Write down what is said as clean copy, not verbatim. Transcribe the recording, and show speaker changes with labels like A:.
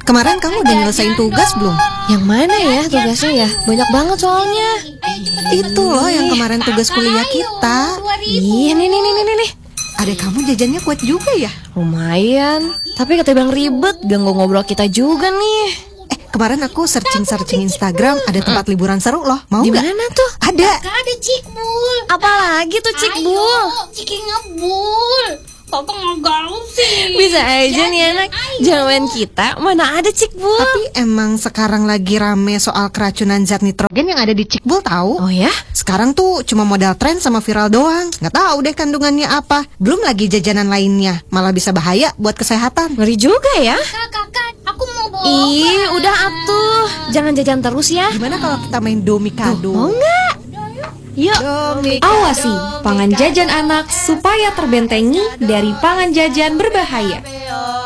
A: kemarin kamu udah nyelesain tugas belum?
B: Yang mana ya tugasnya ya? Banyak banget soalnya.
A: Itu loh yang kemarin tugas kuliah kita.
B: Iya, nih.
A: Adek kamu jajannya kuat juga ya?
B: Lumayan. Tapi ketimbang ribet, ganggu ngobrol kita juga nih.
A: Kemarin aku searching Instagram, ada tempat liburan seru loh. Mau nggak?
B: Di mana tuh?
A: Ada.
C: Ada Cikbul.
B: Apalagi tuh Cikbul?
C: Ciki ngebul. Kakak nggak gaul sih.
B: Bisa aja nih anak. Zaman kita mana ada Cikbul.
A: Tapi emang sekarang lagi rame soal keracunan zat nitrogen yang ada di Cikbul tahu?
B: Oh ya?
A: Sekarang tuh cuma modal tren sama viral doang. Nggak tahu deh kandungannya apa. Belum lagi jajanan lainnya. Malah bisa bahaya buat kesehatan.
B: Ngeri juga ya.
C: Kakak, aku mau bawa.
B: Ih, udah atuh. Jangan jajan terus ya.
A: Gimana kalau kita main domikado?
B: Mau nggak? Yuk.
D: Awasi pangan jajan anak supaya terbentengi dari pangan jajan berbahaya.